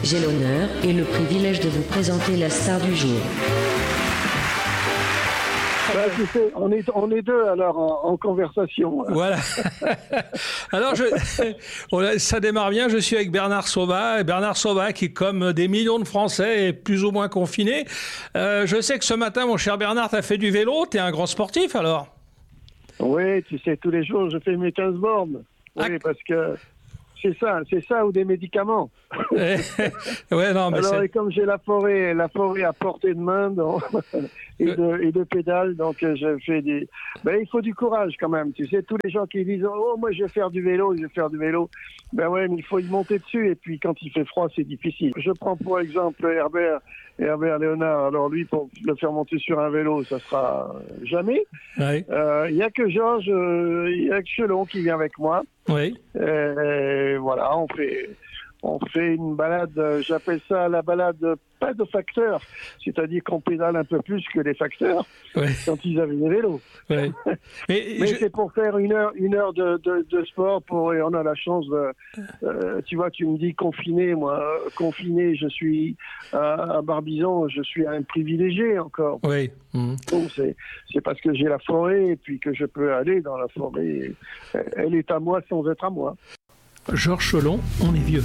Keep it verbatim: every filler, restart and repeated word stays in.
J'ai l'honneur et le privilège de vous présenter la star du jour. Bah, tu sais, on est on est deux alors en, en conversation. Voilà. Alors je, voilà, ça démarre bien. Je suis avec Bernard Sauvat. Bernard Sauvat qui, comme des millions de Français, est plus ou moins confiné. Euh, je sais que ce matin, mon cher Bernard, t'as fait du vélo. T'es un grand sportif alors. Oui, tu sais, tous les jours je fais mes quinze bornes. Oui, ah. parce que c'est ça, c'est ça ou des médicaments. ouais, non, mais alors c'est... et comme j'ai la forêt, la forêt à portée de main donc, et, de, et de pédales, donc je fais des. Ben il faut du courage quand même. Tu sais, tous les gens qui disent oh moi je vais faire du vélo, je vais faire du vélo. Ben ouais, mais il faut y monter dessus et puis quand il fait froid c'est difficile. Je prends pour exemple Herbert, Herbert Léonard. Alors lui pour le faire monter sur un vélo, ça sera jamais. Il oui. euh, y a que Georges, il euh, y a que Chelon qui vient avec moi. Oui. Et voilà, on fait, on fait une balade, j'appelle ça la balade pas de facteurs, c'est-à-dire qu'on pédale un peu plus que les facteurs oui. quand ils avaient des vélos. Oui. Mais, Mais je... c'est pour faire une heure, une heure de, de, de sport pour, et on a la chance de, euh, tu vois, tu me dis confiné, moi, confiné, je suis à, à Barbizon, je suis un privilégié encore. Oui. Mmh. Donc c'est, c'est parce que j'ai la forêt et puis que je peux aller dans la forêt. Elle est à moi sans être à moi. Georges Chelon, on est vieux.